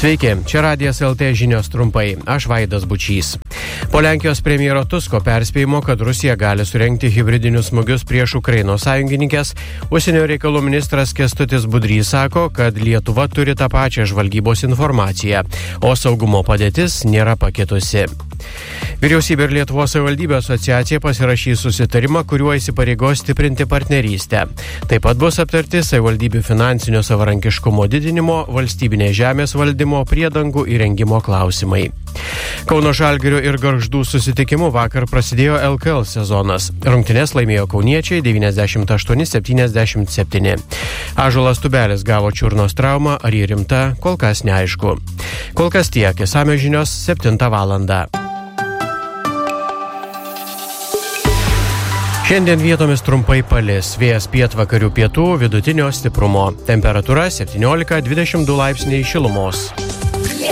Sveiki, čia Radijas LT žinios trumpai. Aš Vaidas Bučys. Po Lenkijos premjero Tusko perspėjimo, kad Rusija gali surengti hibridinius smūgius prieš Ukrainos sąjungininkės, užsienio reikalų ministras Kęstutis Budrys sako, kad Lietuva turi tą pačią žvalgybos informaciją, o saugumo padėtis nėra pakitusi. Vyriausybė ir Lietuvos savivaldybių asociacija pasirašys susitarimą, kuriuo įsipareigos stiprinti partnerystę. Taip pat bus aptarti savivaldybių finansinio savarankiškumo didinimo, valstybinės žemės valdymo, priedangų įrengimo klausimai. Kauno Žalgirio ir Gargždų susitikimu vakar prasidėjo LKL sezonas. Rungtynes laimėjo kauniečiai 98-77. Ąžuolas Tubelis gavo čiurnos traumą, ar ji rimta, kol kas neaišku. Kol kas tiek, išsamios žinios 7 valandą. Šiandien vietomis trumpai palis, vėjas pietvakarių pietų vidutinio stiprumo. Temperatūra 17-22 laipsniai šilumos.